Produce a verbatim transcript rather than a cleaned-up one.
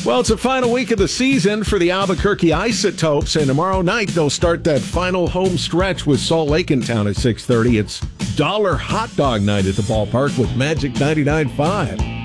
Well, it's the final week of the season for the Albuquerque Isotopes, and tomorrow night they'll start that final home stretch with Salt Lake in town at six thirty. It's Dollar Hot Dog Night at the ballpark with Magic ninety-nine point five.